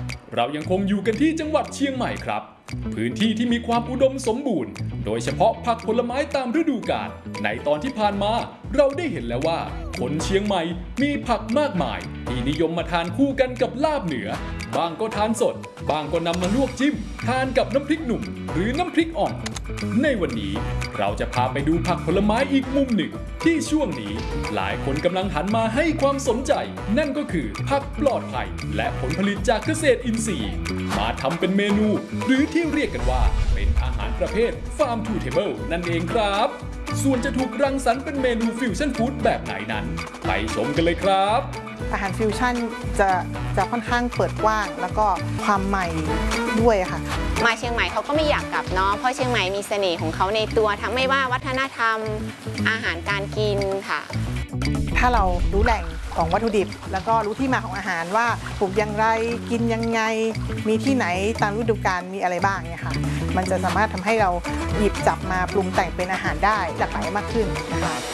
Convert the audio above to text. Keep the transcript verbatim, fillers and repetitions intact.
เรายังคงอยู่กันที่จังหวัดเชียงใหม่ครับพื้นที่ที่มีความอุดมสมบูรณ์โดยเฉพาะผักผลไม้ตามฤดูกาลในตอนที่ผ่านมาเราได้เห็นแล้วว่าคนเชียงใหม่มีผักมากมายที่นิยมมาทานคู่กันกับลาบเหนือบางก็ทานสดบางก็นำมาลวกจิ้มทานกับน้ำพริกหนุ่มหรือน้ำพริกอ่องในวันนี้เราจะพาไปดูผักผลไม้อีกมุมหนึ่งที่ช่วงนี้หลายคนกำลังหันมาให้ความสนใจนั่นก็คือผักปลอดภัยและผลผลิตจากเกษตรอินทรีย์มาทำเป็นเมนูหรือที่เรียกกันว่าเป็นอาหารประเภท Farm to Table นั่นเองครับส่วนจะถูกรังสรรค์เป็นเมนูฟิวชั่นฟู้ดแบบไหนนั้นไปชมกันเลยครับอาหารฟิวชั่นจะจะค่อนข้างเปิดกว้างแล้วก็ความใหม่ด้วยค่ะมาเชียงใหม่เขาก็ไม่อยากกลับเนาะเพราะเชียงใหม่มีเสน่ห์ของเขาในตัวทั้งไม่ว่าวัฒนธรรมอาหารการกินค่ะถ้าเรารู้แหล่งของวัตถุดิบแล้วก็รู้ที่มาของอาหารว่าปลูกอย่างไรกินยังไงมีที่ไหนตามฤดูกาลมีอะไรบ้างเนี่ยค่ะมันจะสามารถทำให้เราหยิบจับมาปรุงแต่งเป็นอาหารได้หลากหลายมากขึ้นนะคะ